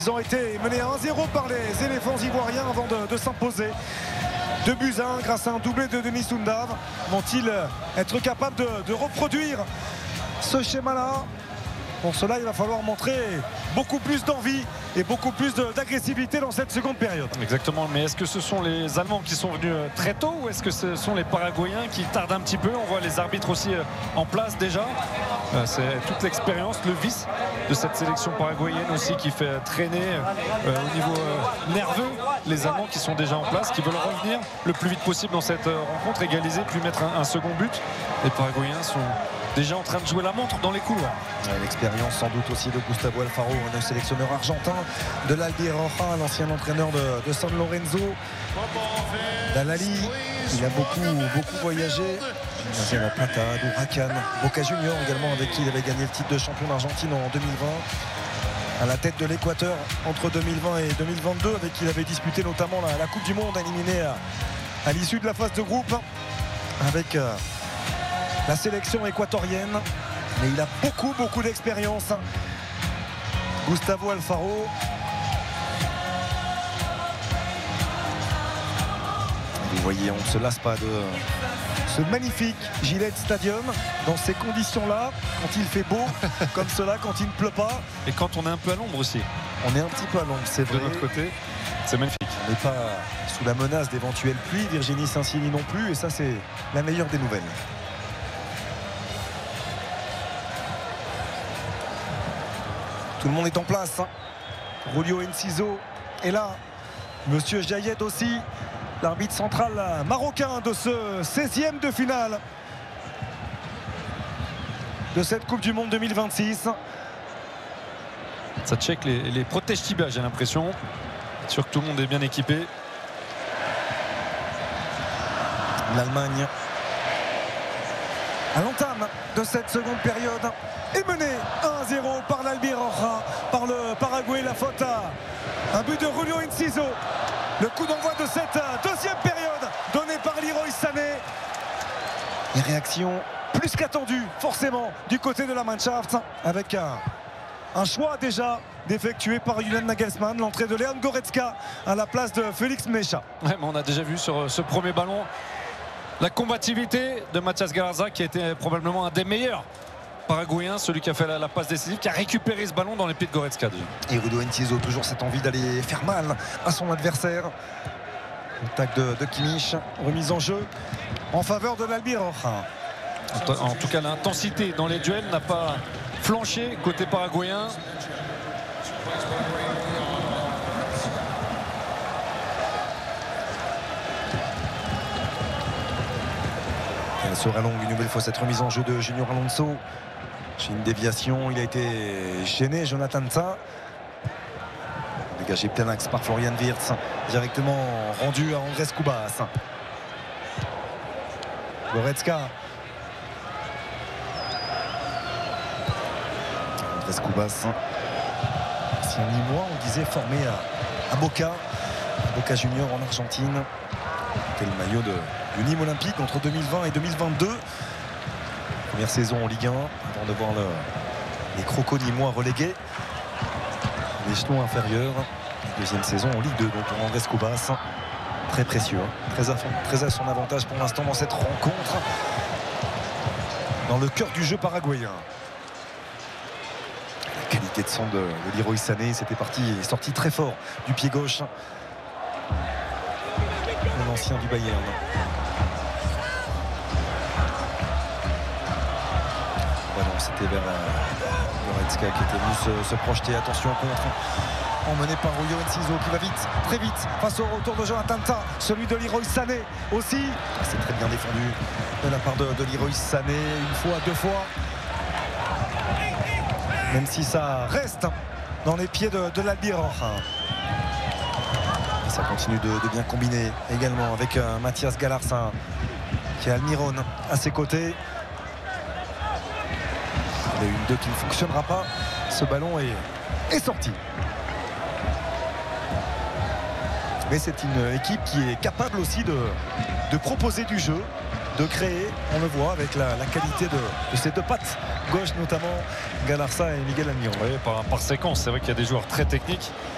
Ils ont été menés à 1-0 par les éléphants ivoiriens avant de s'imposer. 2-1 grâce à un doublé de Denis Soundave. Vont-ils être capables de reproduire ce schéma-là? Pour cela, il va falloir montrer beaucoup plus d'envie et beaucoup plus d'agressivité dans cette seconde période. Exactement, mais est-ce que ce sont les Allemands qui sont venus très tôt ou est-ce que ce sont les Paraguayens qui tardent un petit peu? On voit les arbitres aussi en place déjà. C'est toute l'expérience, le vice de cette sélection paraguayenne aussi qui fait traîner au niveau nerveux les Allemands qui sont déjà en place, qui veulent revenir le plus vite possible dans cette rencontre, égaliser puis mettre un second but. Les Paraguayens sont déjà en train de jouer la montre dans les couloirs. L'expérience sans doute aussi de Gustavo Alfaro, un sélectionneur argentin de l'Albiroja, l'ancien entraîneur de San Lorenzo. Dalali, il a beaucoup voyagé. La Plata, d'Huracan, Boca Junior également, avec qui il avait gagné le titre de champion d'Argentine en 2020. À la tête de l'Équateur entre 2020 et 2022, avec qui il avait disputé notamment la Coupe du Monde, éliminé à l'issue de la phase de groupe avec la sélection équatorienne. Mais il a beaucoup d'expérience, Gustavo Alfaro. Vous voyez, on ne se lasse pas de ce magnifique Gillette Stadium dans ces conditions-là, quand il fait beau, comme cela, quand il ne pleut pas. Et quand on est un peu à l'ombre aussi. On est un petit peu à l'ombre, c'est vrai. De notre côté, c'est magnifique. On n'est pas sous la menace d'éventuelles pluies, Virginie Saint-Sini non plus, et ça c'est la meilleure des nouvelles. Tout le monde est en place. Julio Enciso est là. Monsieur Jaïed aussi, l'arbitre central marocain de ce 16e de finale de cette Coupe du Monde 2026. Ça check les protège tibia, j'ai l'impression. Sûr que tout le monde est bien équipé. L'Allemagne à l'entame de cette seconde période est menée 1-0 par l'Albiroja, par le Paraguay. La faute à un but de Julio Enciso. Le coup d'envoi de cette deuxième période donné par Leroy Sané. Les réactions plus qu'attendues forcément du côté de la Mannschaft, avec un choix déjà d'effectuer par Julian Nagelsmann, l'entrée de Leon Goretzka à la place de Félix Mecha. Ouais, mais on a déjà vu sur ce premier ballon la combativité de Matías Galarza, qui a été probablement un des meilleurs Paraguayen, celui qui a fait la passe décisive, qui a récupéré ce ballon dans les pieds de Goretzka. Et Julio Enciso, toujours cette envie d'aller faire mal à son adversaire. Attaque de Kimmich, remise en jeu en faveur de l'Albiroja. En tout cas, l'intensité dans les duels n'a pas flanché côté paraguayen. Elle sera longue une nouvelle fois cette remise en jeu de Junior Alonso. J'ai une déviation, il a été gêné, Jonathan Tah. Dégagé plein axe par Florian Wirtz, directement rendu à Andrés Cubas. Goretzka. Andrés Cubas, ancien Nîmois, on disait, formé à Boca Junior en Argentine. C'était le maillot du Nîmes Olympique entre 2020 et 2022. Première saison en Ligue 1 avant de voir les Crocos nîmois relégués l'échelon inférieur. Deuxième saison en Ligue 2 donc pour Andrés Cubas, très précieux, très à son avantage pour l'instant dans cette rencontre, dans le cœur du jeu paraguayen. La qualité de son de Leroy Sané, c'était sorti très fort du pied gauche, l'ancien du Bayern. C'était vers Goretzka qui était venu se projeter. Attention contre, emmené par Julio Enciso qui va vite, très vite, face au retour de Jonathan Tah, celui de Leroy Sané aussi. C'est très bien défendu de la part de Leroy Sané, une fois, deux fois. Même si ça reste dans les pieds de l'Albiroja. Ça continue de bien combiner également avec Matías Galarza qui a Almiron à ses côtés. Il y a une 2 qui ne fonctionnera pas. Ce ballon est sorti. Mais c'est une équipe qui est capable aussi de proposer du jeu, de créer. On le voit avec la qualité de ces deux pattes gauche, notamment Galarza et Miguel Almiron. Oui, par séquence, c'est vrai qu'il y a des joueurs très techniques.